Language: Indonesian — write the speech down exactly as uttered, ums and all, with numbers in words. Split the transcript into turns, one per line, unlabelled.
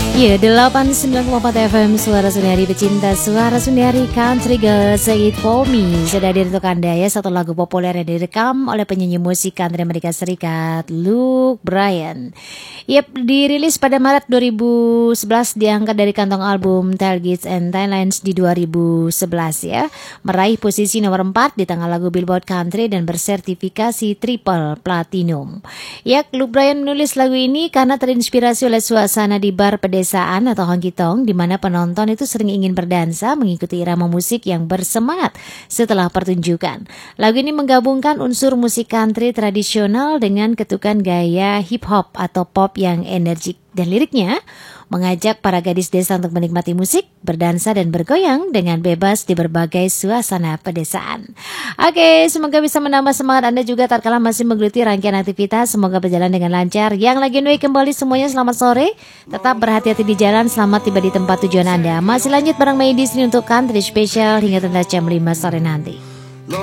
Ya, delapan puluh sembilan koma empat F M Suara Sundari pecinta Suara Sundari Country Girl Say It For Me. Sudah hadir untuk Anda ya satu lagu populer yang direkam oleh penyanyi musik country Amerika Serikat Luke Bryan. Yap, dirilis pada Maret dua ribu sebelas, diangkat dari kantong album Tailgates and Taillands di dua ribu sebelas ya. Meraih posisi nomor empat di tangga lagu Billboard Country dan bersertifikasi triple platinum. Ya, Luke Bryan menulis lagu ini karena terinspirasi oleh suasana di bar pedesaan atau honky tonk di mana penonton itu sering ingin berdansa mengikuti irama musik yang bersemangat setelah pertunjukan. Lagu ini menggabungkan unsur musik country tradisional dengan ketukan gaya hip hop atau pop yang energik, dan liriknya mengajak para gadis desa untuk menikmati musik, berdansa dan bergoyang dengan bebas di berbagai suasana pedesaan. Oke, semoga bisa menambah semangat Anda juga tatkala masih menggeluti rangkaian aktivitas. Semoga berjalan dengan lancar. Yang lagi on kembali semuanya selamat sore. Tetap berhati-hati di jalan, selamat tiba di tempat tujuan Anda. Masih lanjut bareng Mei di sini untuk Country Special hingga tuntas jam lima sore nanti.